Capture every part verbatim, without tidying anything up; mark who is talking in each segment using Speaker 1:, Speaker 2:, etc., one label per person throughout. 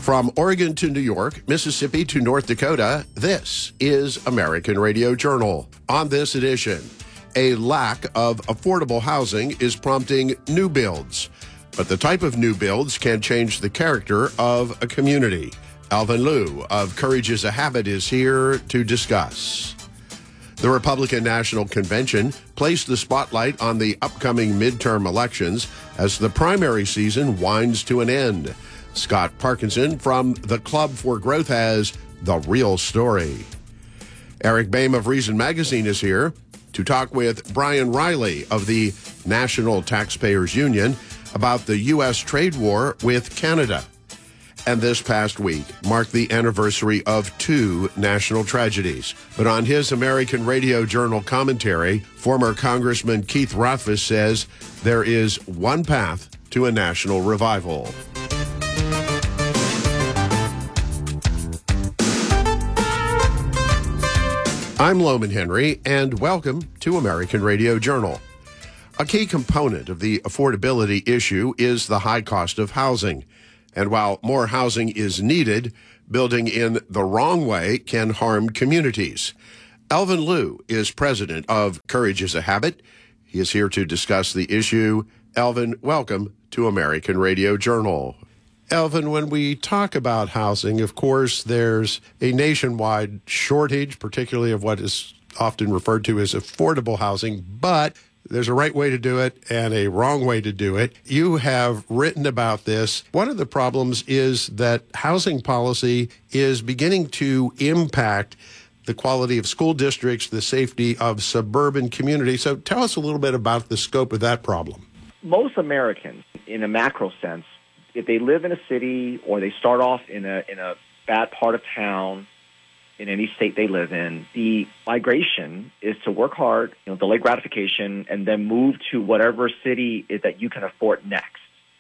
Speaker 1: From Oregon to New York, Mississippi to North Dakota, this is American Radio Journal. On this edition, a lack of affordable housing is prompting new builds, but the type of new builds can change the character of a community. Alvin Liu of Courage is a Habit is here to discuss. The Republican National Convention placed the spotlight on the upcoming midterm elections as the primary season winds to an end. Scott Parkinson from the Club for Growth has the real story. Eric Boehm of Reason Magazine is here to talk with Brian Riley of the National Taxpayers Union about the U S trade war with Canada. And this past week marked the anniversary of two national tragedies. But on his American Radio Journal commentary, former Congressman Keith Rothfus says there is one path to a national revival. I'm Loman Henry, and welcome to American Radio Journal. A key component of the affordability issue is the high cost of housing. And while more housing is needed, building in the wrong way can harm communities. Alvin Liu is president of Courage is a Habit. He is here to discuss the issue. Alvin, welcome to American Radio Journal. Alvin, when we talk about housing, of course, there's a nationwide shortage, particularly of what is often referred to as affordable housing, but there's a right way to do it and a wrong way to do it. You have written about this. One of the problems is that housing policy is beginning to impact the quality of school districts, the safety of suburban communities. So tell us a little bit about the scope of that problem.
Speaker 2: Most Americans, in a macro sense, if they live in a city or they start off in a in a bad part of town, in any state they live in, the migration is to work hard, you know, delay gratification, and then move to whatever city is that you can afford next.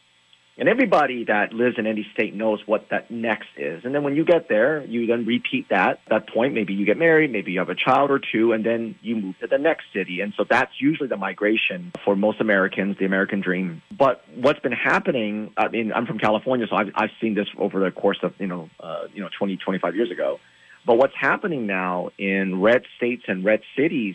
Speaker 2: And everybody that lives in any state knows what that next is. And then when you get there, you then repeat that, that point. Maybe you get married, maybe you have a child or two, and then you move to the next city. And so that's usually the migration for most Americans, the American dream. But what's been happening, I mean, I'm from California, so I've, I've seen this over the course of, you know, uh, you know, twenty, twenty-five years ago. But what's happening now in red states and red cities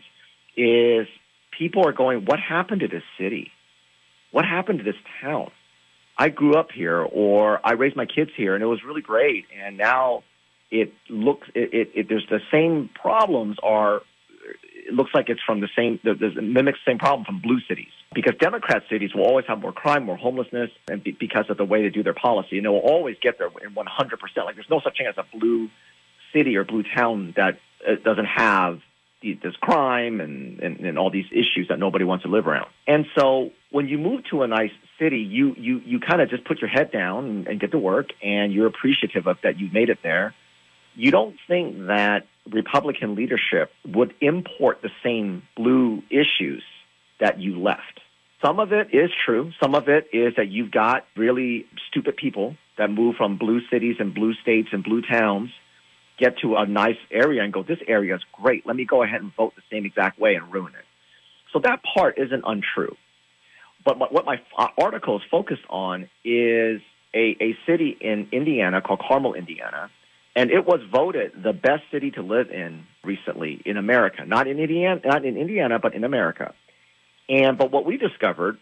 Speaker 2: is people are going, what happened to this city? What happened to this town? I grew up here, or I raised my kids here, and it was really great. And now it looks, it, it, it there's the same problems are, it looks like it's from the same, there's, it mimics the same problem from blue cities. Because Democrat cities will always have more crime, more homelessness, and be, because of the way they do their policy. And they will always get there in one hundred percent. Like there's no such thing as a blue city or blue town that uh, doesn't have the, this crime and, and, and all these issues that nobody wants to live around. And so when you move to a nice city, you you, you kind of just put your head down and, and get to work, and you're appreciative of that you made it there. You don't think that Republican leadership would import the same blue issues that you left. Some of it is true. Some of it is that you've got really stupid people that move from blue cities and blue states and blue towns, get to a nice area and go, this area is great. Let me go ahead and vote the same exact way and ruin it. So that part isn't untrue. But what my article is focused on is a, a city in Indiana called Carmel, Indiana, and it was voted the best city to live in recently in America. Not in Indiana, not in Indiana, but in America. And but what we discovered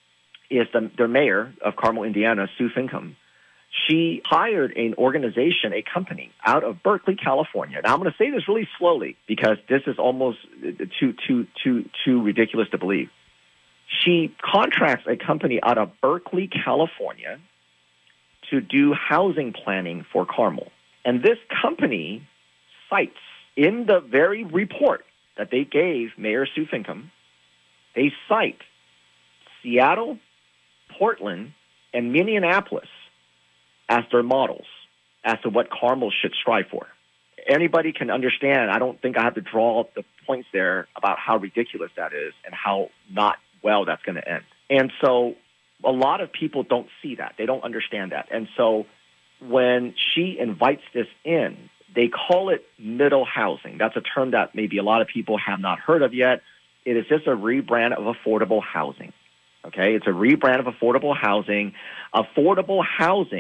Speaker 2: is the, the mayor of Carmel, Indiana, Sue Finkam. She hired an organization, a company out of Berkeley, California. Now, I'm going to say this really slowly because this is almost too, too, too, too ridiculous to believe. She contracts a company out of Berkeley, California, to do housing planning for Carmel. And this company cites in the very report that they gave Mayor Sue Finkam, they cite Seattle, Portland, and Minneapolis as their models as to what Carmel should strive for. Anybody can understand. I don't think I have to draw the points there about how ridiculous that is and how not well that's going to end. And so a lot of people don't see that. They don't understand that. And so when she invites this in, they call it middle housing. That's a term that maybe a lot of people have not heard of yet. It is just a rebrand of affordable housing. Okay, it's a rebrand of affordable housing. Affordable housing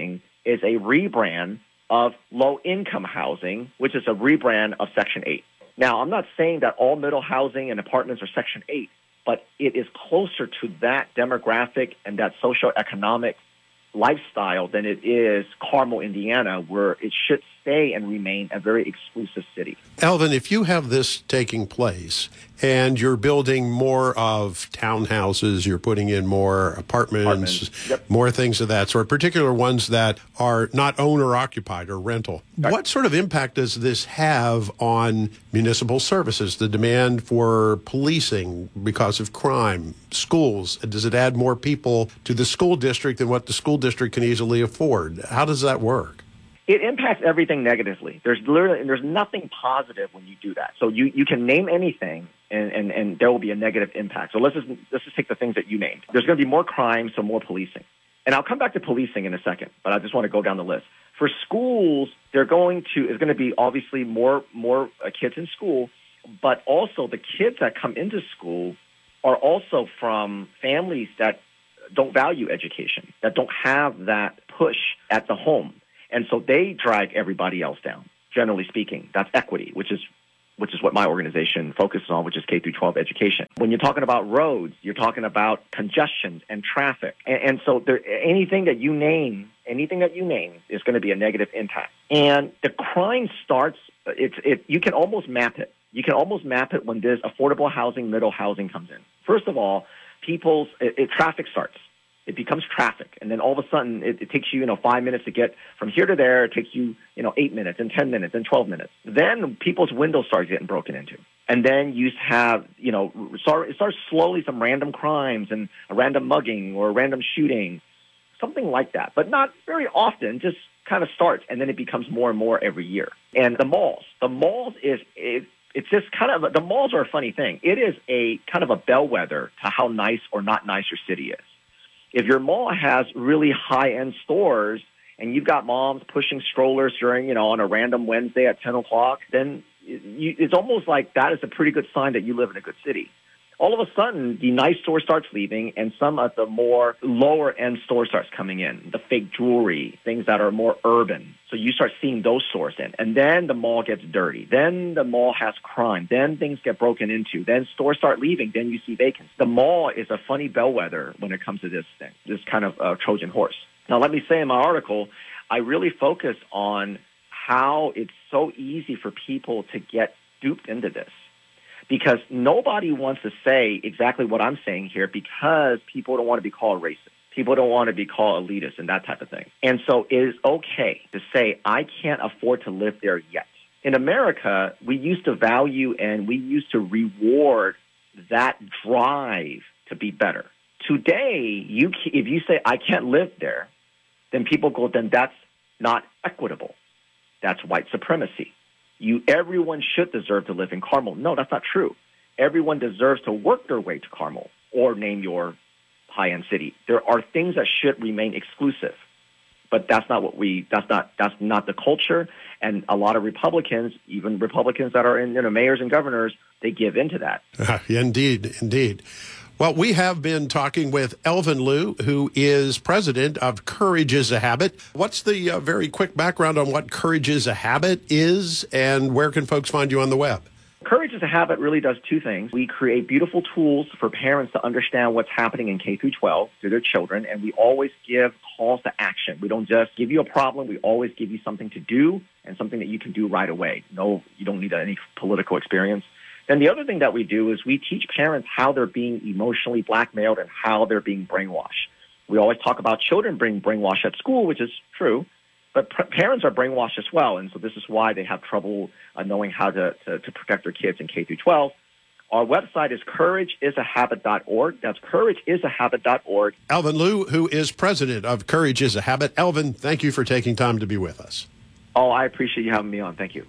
Speaker 2: is a rebrand of low-income housing, which is a rebrand of Section eight. Now, I'm not saying that all middle housing and apartments are Section eight, but it is closer to that demographic and that socioeconomic lifestyle than it is Carmel, Indiana, where it should stay and remain a very exclusive city.
Speaker 1: Alvin, if you have this taking place and you're building more of townhouses, you're putting in more apartments,
Speaker 2: apartments. Yep.
Speaker 1: more things of that sort, particular ones that are not owner-occupied or rental, right. What sort of impact does this have on municipal services, the demand for policing because of crime, schools? Does it add more people to the school district than what the school district can easily afford? How does that work?
Speaker 2: It impacts everything negatively. There's literally there's nothing positive when you do that. So you, you can name anything, and, and, and there will be a negative impact. So let's just let's just take the things that you named. There's going to be more crime, so more policing. And I'll come back to policing in a second, but I just want to go down the list. For schools, they're going to is going to be obviously more more uh, kids in school, but also the kids that come into school are also from families that don't value education, that don't have that push at the home. And so they drag everybody else down, generally speaking. That's equity, which is which is what my organization focuses on, which is K through twelve education. When you're talking about roads, you're talking about congestion and traffic. And, and so there, anything that you name, anything that you name is going to be a negative impact. And the crime starts, it's, it, you can almost map it. You can almost map it when this affordable housing, middle housing comes in. First of all, people's it, it, traffic starts. It becomes traffic, and then all of a sudden, it, it takes you, you know, five minutes to get from here to there. It takes you, you know, eight minutes, and ten minutes, and twelve minutes. Then people's windows start getting broken into, and then you have, you know, start, it starts slowly some random crimes and a random mugging or a random shooting, something like that, but not very often. Just kind of starts, and then it becomes more and more every year. And the malls, the malls is it, it's just kind of the malls are a funny thing. It is a kind of a bellwether to how nice or not nice your city is. If your mall has really high-end stores and you've got moms pushing strollers during, you know, on a random Wednesday at ten o'clock, then you, it's almost like that is a pretty good sign that you live in a good city. All of a sudden, the nice store starts leaving and some of the more lower-end stores starts coming in, the fake jewelry, things that are more urban. So you start seeing those stores in. And then the mall gets dirty. Then the mall has crime. Then things get broken into. Then stores start leaving. Then you see vacancy. The mall is a funny bellwether when it comes to this thing, this kind of uh, Trojan horse. Now, let me say in my article, I really focus on how it's so easy for people to get duped into this. Because nobody wants to say exactly what I'm saying here because people don't want to be called racist. People don't want to be called elitist and that type of thing. And so it is okay to say, I can't afford to live there yet. In America, we used to value and we used to reward that drive to be better. Today, you if you say, I can't live there, then people go, then that's not equitable. That's white supremacy. You, everyone should deserve to live in Carmel. No, that's not true. Everyone deserves to work their way to Carmel or name your high-end city. There are things that should remain exclusive, but that's not what we. That's not. That's not the culture. And a lot of Republicans, even Republicans that are in, you know, mayors and governors, they give into that.
Speaker 1: Uh, indeed, indeed. Well, we have been talking with Alvin Liu, who is president of Courage is a Habit. What's the uh, very quick background on what Courage is a Habit is, and where can folks find you on the web?
Speaker 2: Courage is a Habit really does two things. We create beautiful tools for parents to understand what's happening in K through twelve through their children, and we always give calls to action. We don't just give you a problem. We always give you something to do and something that you can do right away. No, you don't need any political experience. Then the other thing that we do is we teach parents how they're being emotionally blackmailed and how they're being brainwashed. We always talk about children being brainwashed at school, which is true, but pr- parents are brainwashed as well, and so this is why they have trouble uh, knowing how to, to, to protect their kids in K through twelve. Our website is courage is a habit dot org. That's courage is a habit dot org.
Speaker 1: Alvin Liu, who is president of Courage is a Habit. Alvin, thank you for taking time to be with us.
Speaker 2: Oh, I appreciate you having me on. Thank you.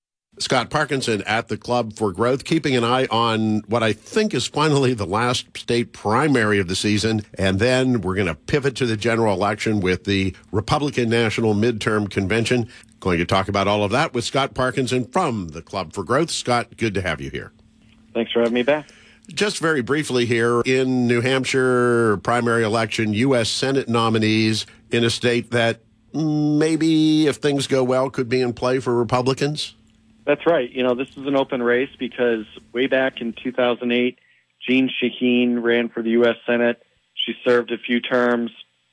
Speaker 1: Scott Parkinson at the Club for Growth, keeping an eye on what I think is finally the last state primary of the season. And then we're going to pivot to the general election with the Republican National Midterm Convention. Going to talk about all of that with Scott Parkinson from the Club for Growth. Scott, good to have you here.
Speaker 3: Thanks for having me back.
Speaker 1: Just very briefly here, in New Hampshire primary election, U S Senate nominees in a state that maybe, if things go well, could be in play for Republicans?
Speaker 3: That's right. You know, this is an open race because way back in two thousand eight, Jeanne Shaheen ran for the U S Senate. She served a few terms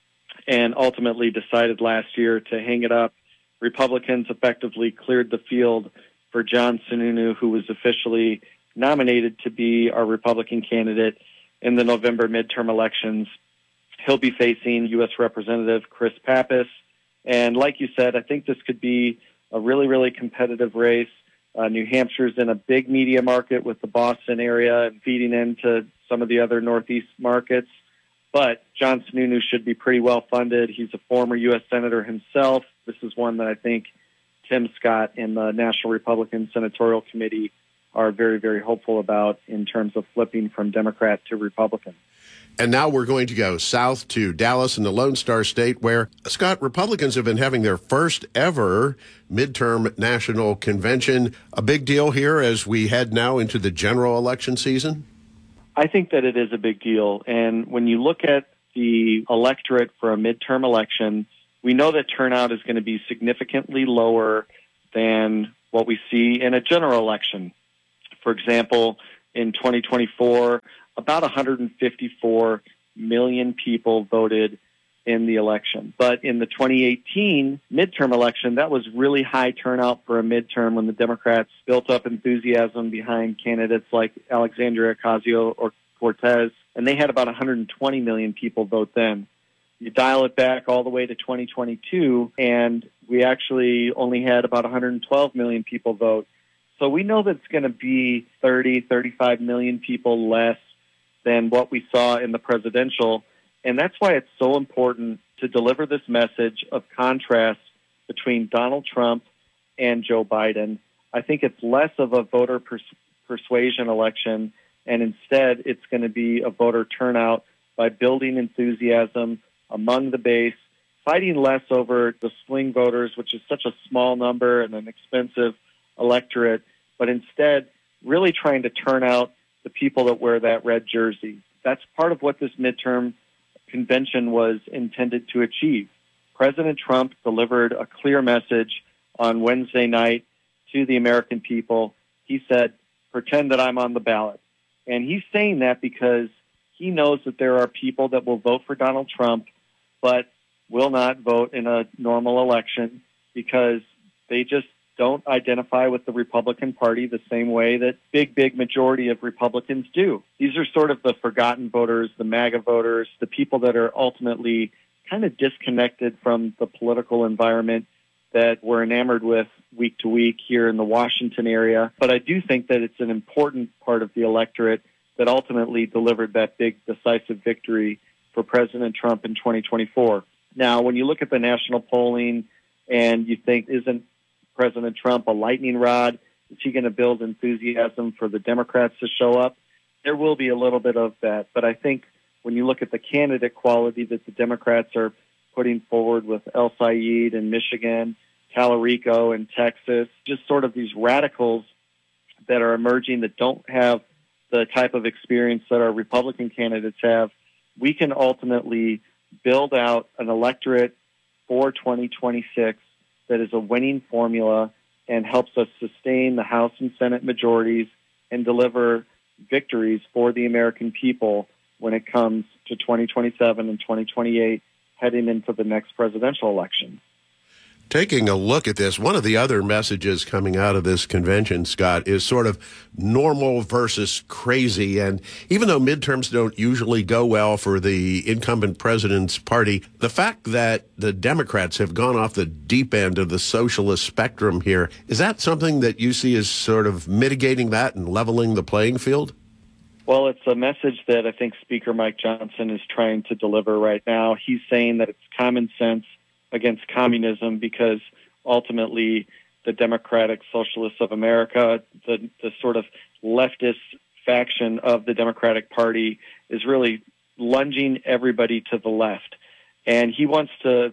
Speaker 3: and ultimately decided last year to hang it up. Republicans effectively cleared the field for John Sununu, who was officially nominated to be our Republican candidate in the November midterm elections. He'll be facing U S Representative Chris Pappas. And like you said, I think this could be a really, really competitive race. Uh, New Hampshire's in a big media market with the Boston area and feeding into some of the other Northeast markets. But John Sununu should be pretty well funded. He's a former U S Senator himself. This is one that I think Tim Scott and the National Republican Senatorial Committee are very, very hopeful about in terms of flipping from Democrat to Republican.
Speaker 1: And now we're going to go south to Dallas and the Lone Star State, where, Scott, Republicans have been having their first ever midterm national convention. A big deal here as we head now into the general election season?
Speaker 3: I think that it is a big deal. And when you look at the electorate for a midterm election, we know that turnout is going to be significantly lower than what we see in a general election. For example, in twenty twenty-four, about one hundred fifty-four million people voted in the election. But in the twenty eighteen midterm election, that was really high turnout for a midterm when the Democrats built up enthusiasm behind candidates like Alexandria Ocasio-Cortez, and they had about one hundred twenty million people vote then. You dial it back all the way to twenty twenty-two, and we actually only had about one hundred twelve million people vote. So we know that it's going to be thirty, thirty-five million people less than what we saw in the presidential. And that's why it's so important to deliver this message of contrast between Donald Trump and Joe Biden. I think it's less of a voter pers- persuasion election, and instead it's going to be a voter turnout by building enthusiasm among the base, fighting less over the swing voters, which is such a small number and an expensive electorate, but instead really trying to turn out the people that wear that red jersey. That's part of what this midterm convention was intended to achieve. President Trump delivered a clear message on Wednesday night to the American people. He said, pretend that I'm on the ballot. And he's saying that because he knows that there are people that will vote for Donald Trump, but will not vote in a normal election because they just don't identify with the Republican Party the same way that big, big majority of Republicans do. These are sort of the forgotten voters, the MAGA voters, the people that are ultimately kind of disconnected from the political environment that we're enamored with week to week here in the Washington area. But I do think that it's an important part of the electorate that ultimately delivered that big, decisive victory for President Trump in twenty twenty-four. Now, when you look at the national polling and you think, isn't President Trump a lightning rod? Is he going to build enthusiasm for the Democrats to show up? There will be a little bit of that. But I think when you look at the candidate quality that the Democrats are putting forward with El Sayed in Michigan, Talarico in Texas, just sort of these radicals that are emerging that don't have the type of experience that our Republican candidates have, we can ultimately build out an electorate for twenty twenty-six that is a winning formula and helps us sustain the House and Senate majorities and deliver victories for the American people when it comes to twenty twenty-seven and twenty twenty-eight, heading into the next presidential election.
Speaker 1: Taking a look at this, one of the other messages coming out of this convention, Scott, is sort of normal versus crazy. And even though midterms don't usually go well for the incumbent president's party, the fact that the Democrats have gone off the deep end of the socialist spectrum here, is that something that you see as sort of mitigating that and leveling the playing field?
Speaker 3: Well, it's a message that I think Speaker Mike Johnson is trying to deliver right now. He's saying that it's common sense against communism because ultimately the Democratic Socialists of America, the, the sort of leftist faction of the Democratic Party, is really lunging everybody to the left. And he wants to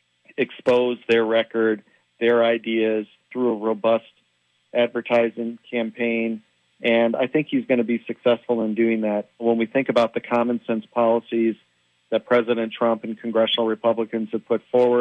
Speaker 3: expose their record, their ideas through a robust advertising campaign. And I think he's going to be successful in doing that. When we think about the common sense policies that President Trump and congressional Republicans have put forward,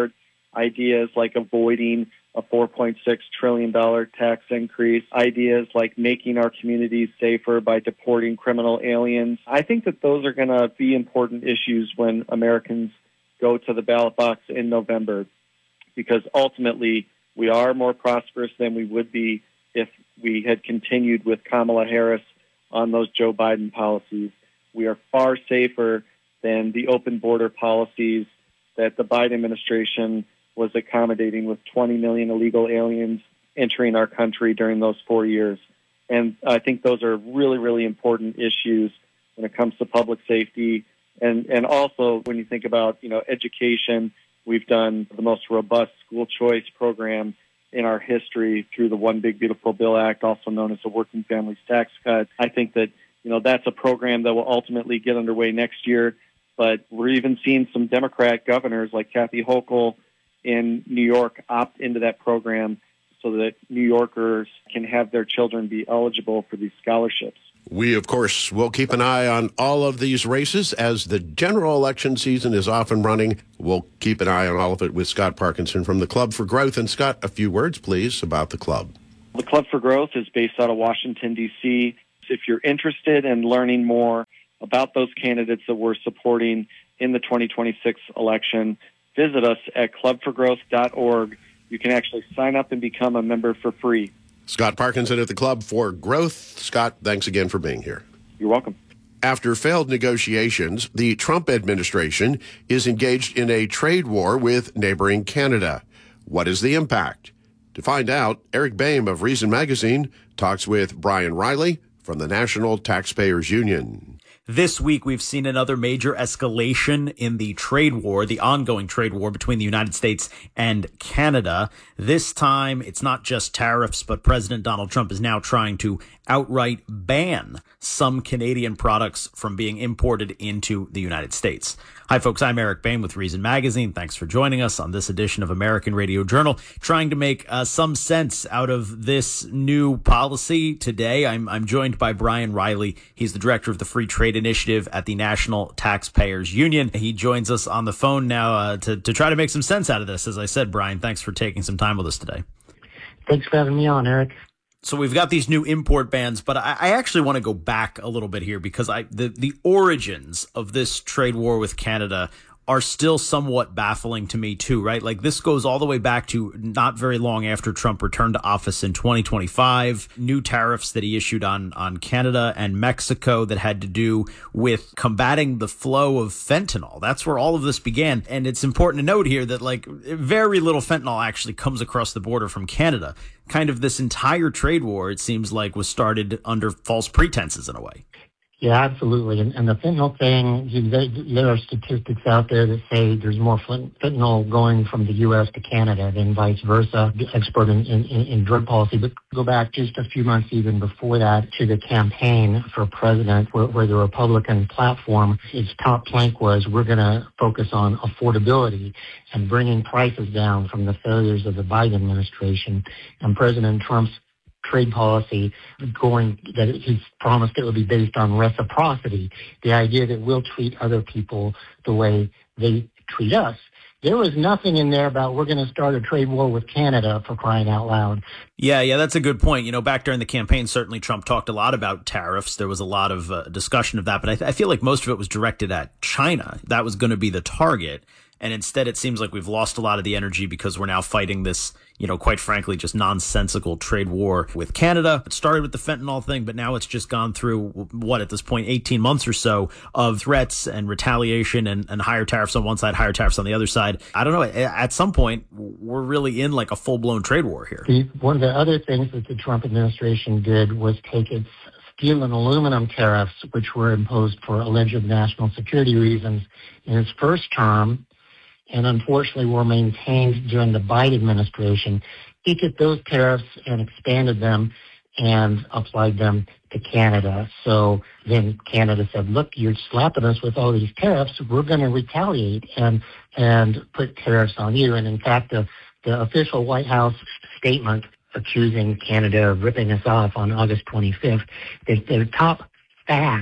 Speaker 3: ideas like avoiding a four point six trillion dollars tax increase, ideas like making our communities safer by deporting criminal aliens. I think that those are going to be important issues when Americans go to the ballot box in November, because ultimately we are more prosperous than we would be if we had continued with Kamala Harris on those Joe Biden policies. We are far safer than the open border policies that the Biden administration was accommodating, with twenty million illegal aliens entering our country during those four years. And I think those are really, really important issues when it comes to public safety. And, and also when you think about, you know, education, we've done the most robust school choice program in our history through the One Big Beautiful Bill Act, also known as the Working Families Tax Cut. I think that, you know, that's a program that will ultimately get underway next year. But we're even seeing some Democrat governors like Kathy Hochul in New York opt into that program so that New Yorkers can have their children be eligible for these scholarships.
Speaker 1: We, of course, will keep an eye on all of these races as the general election season is off and running. We'll keep an eye on all of it with Scott Parkinson from the Club for Growth. And Scott, a few words, please, about the club.
Speaker 3: The Club for Growth is based out of Washington, D C If you're interested in learning more about those candidates that we're supporting in the twenty twenty-six election, visit us at club for growth dot org. You can actually sign up and become a member for free.
Speaker 1: Scott Parkinson at the Club for Growth. Scott, thanks again for being here.
Speaker 3: You're welcome.
Speaker 1: After failed negotiations, the Trump administration is engaged in a trade war with neighboring Canada. What is the impact? To find out, Eric Boehm of Reason Magazine talks with Brian Riley from the National Taxpayers Union.
Speaker 4: This week, we've seen another major escalation in the trade war, the ongoing trade war between the United States and Canada. This time, it's not just tariffs, but President Donald Trump is now trying to outright ban some Canadian products from being imported into the United States. Hi, folks. I'm Eric Boehm with Reason Magazine. Thanks for joining us on this edition of American Radio Journal, trying to make uh, some sense out of this new policy today. I'm, I'm joined by Brian Riley. He's the director of the Free Trade Initiative at the National Taxpayers Union. He joins us on the phone now uh, to, to try to make some sense out of this. As I said, Brian, thanks for taking some time with us today.
Speaker 5: Thanks for having me on, Eric.
Speaker 4: So we've got these new import bans, but I, I actually want to go back a little bit here because I the, the origins of this trade war with Canada are still somewhat baffling to me too, right? Like this goes all the way back to not very long after Trump returned to office in twenty twenty-five, new tariffs that he issued on, on Canada and Mexico that had to do with combating the flow of fentanyl. That's where all of this began. And it's important to note here that like very little fentanyl actually comes across the border from Canada. Kind of this entire trade war, it seems like, was started under false pretenses in a way.
Speaker 5: Yeah, absolutely. And, and the fentanyl thing, there are statistics out there that say there's more fentanyl going from the U S to Canada than vice versa, the expert in, in, in drug policy. But go back just a few months even before that to the campaign for president, where, where the Republican platform, its top plank was, we're going to focus on affordability and bringing prices down from the failures of the Biden administration. And President Trump's trade policy going that he's promised it will be based on reciprocity, the idea that we'll treat other people the way they treat us. There was nothing in there about we're going to start a trade war with Canada, for crying out loud.
Speaker 4: Yeah, yeah, that's a good point. You know, back during the campaign, certainly Trump talked a lot about tariffs. There was a lot of uh, discussion of that, but I, th- I feel like most of it was directed at China. That was going to be the target. And instead, it seems like we've lost a lot of the energy because we're now fighting this, you know, quite frankly, just nonsensical trade war with Canada. It started with the fentanyl thing, but now it's just gone through, what, at this point, eighteen months or so of threats and retaliation and, and higher tariffs on one side, higher tariffs on the other side. I don't know. At some point, we're really in like a full-blown trade war here.
Speaker 5: One of the other things that the Trump administration did was take its steel and aluminum tariffs, which were imposed for alleged national security reasons in its first term, and unfortunately were maintained during the Biden administration. He took those tariffs and expanded them and applied them to Canada. So then Canada said, look, you're slapping us with all these tariffs. We're going to retaliate and and put tariffs on you. And in fact, the, the official White House statement accusing Canada of ripping us off on August twenty-fifth, their, their top fact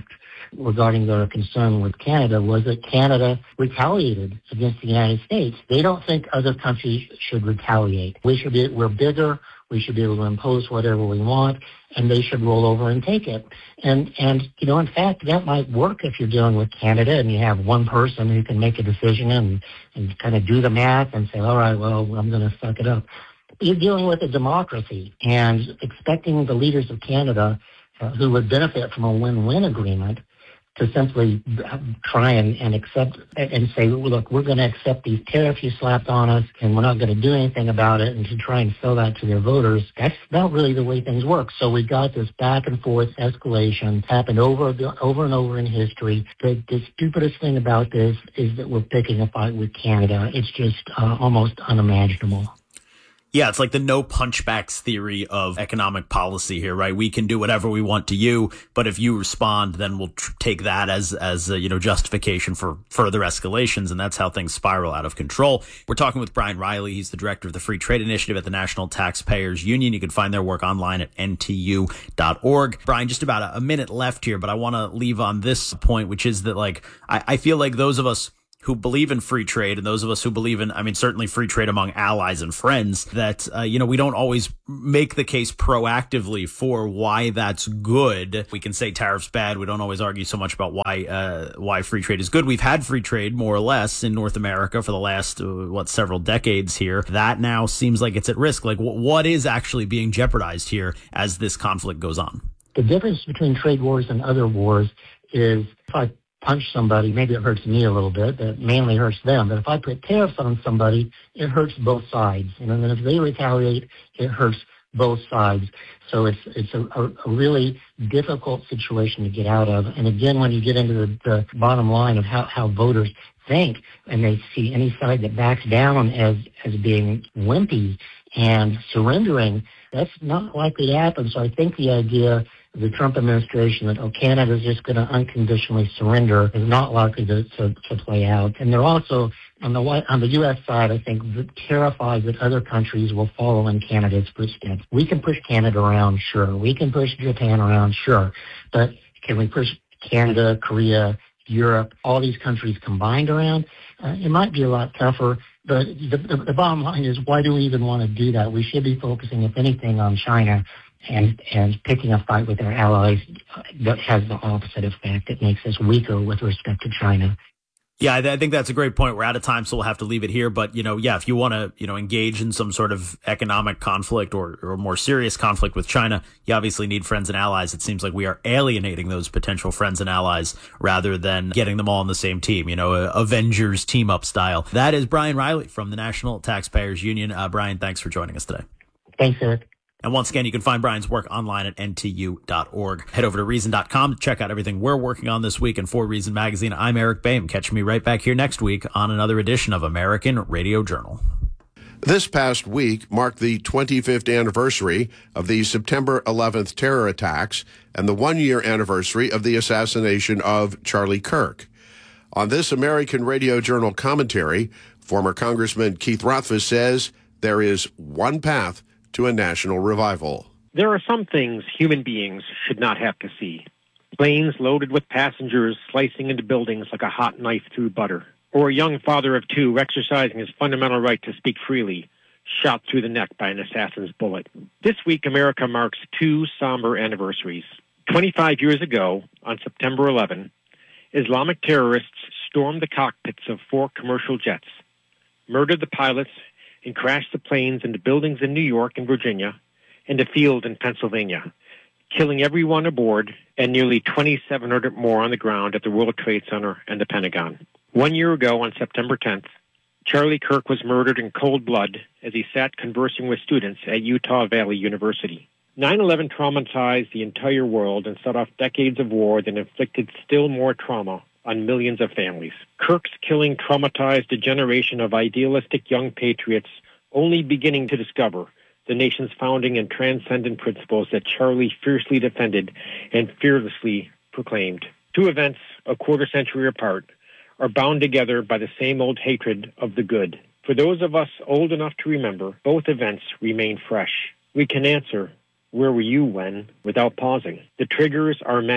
Speaker 5: regarding their concern with Canada was that Canada retaliated against the United States. They don't think other countries should retaliate. We should be, we're bigger. We should be able to impose whatever we want, and they should roll over and take it. And, and you know, in fact, that might work if you're dealing with Canada and you have one person who can make a decision and, and kind of do the math and say, all right, well, I'm going to suck it up. You're dealing with a democracy, and expecting the leaders of Canada uh, who would benefit from a win-win agreement to simply try and, and accept and say, look, we're going to accept these tariffs you slapped on us and we're not going to do anything about it, and to try and sell that to their voters, that's not really the way things work. So we got this back and forth escalation happened over over and over in history. The, the stupidest thing about this is that we're picking a fight with Canada. It's just uh, almost unimaginable.
Speaker 4: Yeah, it's like the no punchbacks theory of economic policy here, right? We can do whatever we want to you, but if you respond, then we'll tr- take that as, as a, you know, justification for further escalations, and that's how things spiral out of control. We're talking with Brian Riley. He's the director of the Free Trade Initiative at the National Taxpayers Union. You can find their work online at N T U dot org. Brian, just about a, a minute left here, but I want to leave on this point, which is that, like, I, I feel like those of us who believe in free trade, and those of us who believe in, I mean, certainly free trade among allies and friends, that, uh, you know, we don't always make the case proactively for why that's good. We can say tariffs bad. We don't always argue so much about why, uh, why free trade is good. We've had free trade more or less in North America for the last, uh, what, several decades here. That now seems like it's at risk. Like, w- what is actually being jeopardized here as this conflict goes on?
Speaker 5: The difference between trade wars and other wars is if I punch somebody, maybe it hurts me a little bit, that mainly hurts them. But if I put tariffs on somebody, it hurts both sides. And then if they retaliate, it hurts both sides. So it's it's a, a really difficult situation to get out of. And again, when you get into the, the bottom line of how, how voters think, and they see any side that backs down as, as being wimpy and surrendering, that's not likely to happen. So I think the idea the Trump administration that, oh, Canada is just going to unconditionally surrender is not likely to, to, to play out. And they're also, on the on the U S side, I think, terrified that other countries will follow in Canada's footsteps. We can push Canada around, sure. We can push Japan around, sure. But can we push Canada, Korea, Europe, all these countries combined around? Uh, it might be a lot tougher. But the, the, the bottom line is, why do we even want to do that? We should be focusing, if anything, on China and and picking a fight with our allies that has the opposite effect. It makes us weaker with respect to China.
Speaker 4: Yeah, I, th- I think that's a great point. We're out of time, so we'll have to leave it here. But, you know, yeah, if you want to, you know, engage in some sort of economic conflict or, or more serious conflict with China, you obviously need friends and allies. It seems like we are alienating those potential friends and allies rather than getting them all on the same team, you know, a Avengers team up style. That is Brian Riley from the National Taxpayers Union. Uh, Brian, thanks for joining us today.
Speaker 5: Thanks, Eric.
Speaker 4: And once again, you can find Brian's work online at N T U dot org. Head over to Reason dot com to check out everything we're working on this week. And for Reason Magazine, I'm Eric Boehm. Catch me right back here next week on another edition of American Radio Journal.
Speaker 1: This past week marked the twenty-fifth anniversary of the September eleventh terror attacks and the one-year anniversary of the assassination of Charlie Kirk. On this American Radio Journal commentary, former Congressman Keith Rothfuss says there is one path to a national revival.
Speaker 6: There are some things human beings should not have to see. Planes loaded with passengers slicing into buildings like a hot knife through butter. Or a young father of two exercising his fundamental right to speak freely, shot through the neck by an assassin's bullet. This week, America marks two somber anniversaries. twenty-five years ago, on September eleventh, Islamic terrorists stormed the cockpits of four commercial jets, murdered the pilots, and crashed the planes into buildings in New York and Virginia and a field in Pennsylvania, killing everyone aboard and nearly twenty-seven hundred more on the ground at the World Trade Center and the Pentagon. One year ago, on September tenth, Charlie Kirk was murdered in cold blood as he sat conversing with students at Utah Valley University. nine eleven traumatized the entire world and set off decades of war that inflicted still more trauma on millions of families. Kirk's killing traumatized a generation of idealistic young patriots only beginning to discover the nation's founding and transcendent principles that Charlie fiercely defended and fearlessly proclaimed. Two events, a quarter century apart, are bound together by the same old hatred of the good. For those of us old enough to remember, both events remain fresh. We can answer, where were you when, without pausing. The triggers are many.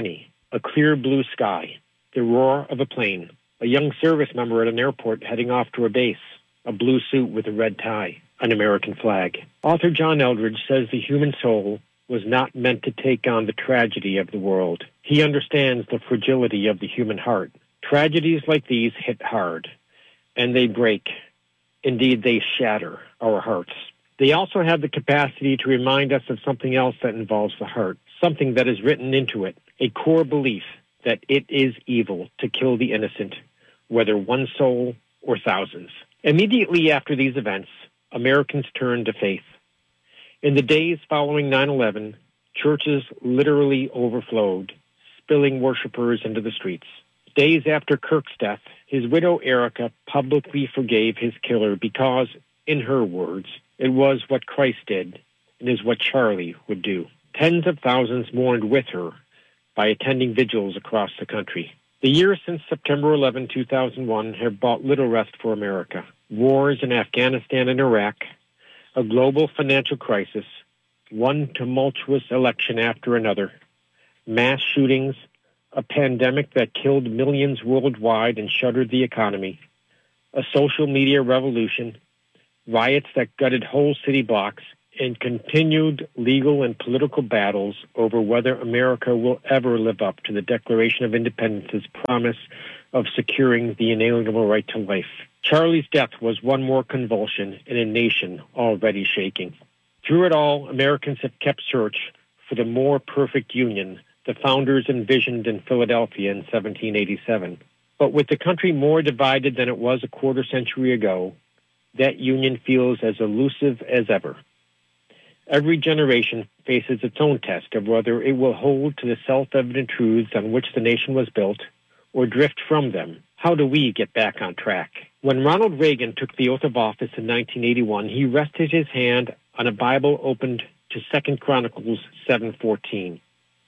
Speaker 6: a clear blue sky, the roar of a plane, a young service member at an airport heading off to a base, a blue suit with a red tie, an American flag. Author John Eldredge says the human soul was not meant to take on the tragedy of the world. He understands the fragility of the human heart. Tragedies like these hit hard, and they break. Indeed, they shatter our hearts. They also have the capacity to remind us of something else that involves the heart, something that is written into it, a core belief that it is evil to kill the innocent, whether one soul or thousands. Immediately after these events, Americans turned to faith. In the days following nine eleven, churches literally overflowed, spilling worshipers into the streets. Days after Kirk's death, his widow Erica publicly forgave his killer because, in her words, it was what Christ did and is what Charlie would do. Tens of thousands mourned with her by attending vigils across the country. The years since September eleventh, two thousand one have brought little rest for America. Wars in Afghanistan and Iraq, a global financial crisis, one tumultuous election after another, mass shootings, a pandemic that killed millions worldwide and shuttered the economy, a social media revolution, riots that gutted whole city blocks, and continued legal and political battles over whether America will ever live up to the Declaration of Independence's promise of securing the inalienable right to life. Charlie's death was one more convulsion in a nation already shaking. Through it all, Americans have kept search for the more perfect union the founders envisioned in Philadelphia in seventeen eighty-seven. But with the country more divided than it was a quarter century ago, that union feels as elusive as ever. Every generation faces its own test of whether it will hold to the self-evident truths on which the nation was built or drift from them. How do we get back on track? When Ronald Reagan took the oath of office in nineteen eighty-one, he rested his hand on a Bible opened to Second Chronicles seven fourteen.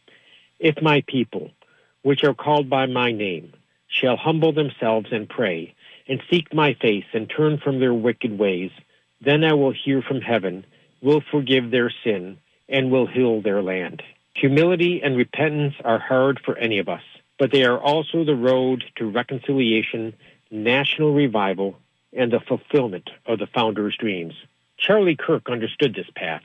Speaker 6: If my people, which are called by my name, shall humble themselves and pray, and seek my face and turn from their wicked ways, then I will hear from heaven, will forgive their sin, and will heal their land. Humility and repentance are hard for any of us, but they are also the road to reconciliation, national revival, and the fulfillment of the founders' dreams. Charlie Kirk understood this path.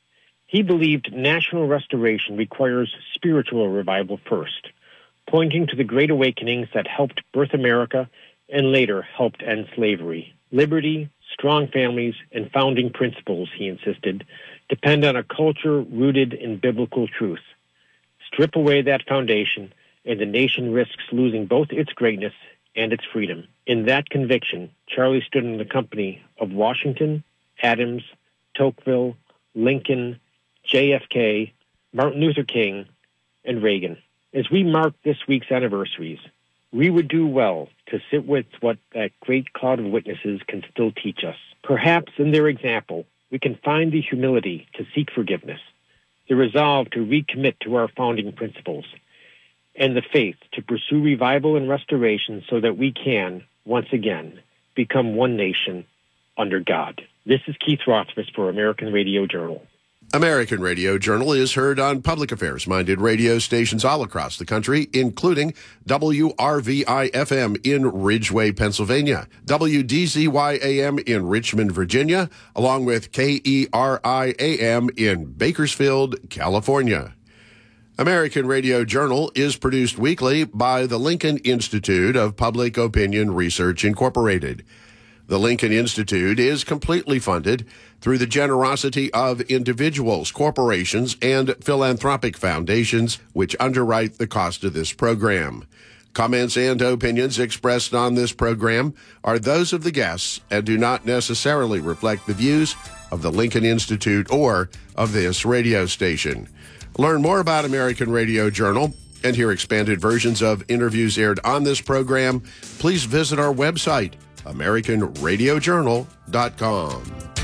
Speaker 6: He believed national restoration requires spiritual revival first, pointing to the great awakenings that helped birth America and later helped end slavery. Liberty, strong families, and founding principles, he insisted, depend on a culture rooted in biblical truth. Strip away that foundation, and the nation risks losing both its greatness and its freedom. In that conviction, Charlie stood in the company of Washington, Adams, Tocqueville, Lincoln, J F K, Martin Luther King, and Reagan. As we mark this week's anniversaries, we would do well to sit with what that great cloud of witnesses can still teach us. Perhaps in their example, we can find the humility to seek forgiveness, the resolve to recommit to our founding principles, and the faith to pursue revival and restoration so that we can, once again, become one nation under God. This is Keith Rothfuss for American Radio Journal.
Speaker 1: American Radio Journal is heard on public affairs-minded radio stations all across the country, including W R V I F M in Ridgeway, Pennsylvania, W D Z Y A M in Richmond, Virginia, along with K E R I A M in Bakersfield, California. American Radio Journal is produced weekly by the Lincoln Institute of Public Opinion Research, Incorporated. The Lincoln Institute is completely funded through the generosity of individuals, corporations, and philanthropic foundations which underwrite the cost of this program. Comments and opinions expressed on this program are those of the guests and do not necessarily reflect the views of the Lincoln Institute or of this radio station. Learn more about American Radio Journal and hear expanded versions of interviews aired on this program. Please visit our website, American Radio Journal dot com.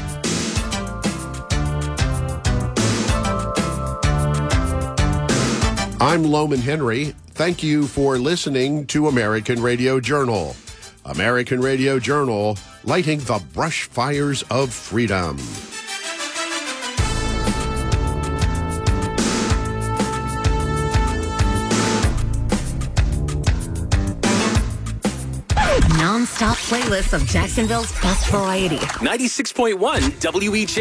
Speaker 1: I'm Loman Henry. Thank you for listening to American Radio Journal. American Radio Journal, lighting the brush fires of freedom.
Speaker 7: non-stop playlists of Jacksonville's best variety.
Speaker 8: ninety-six point one W E J.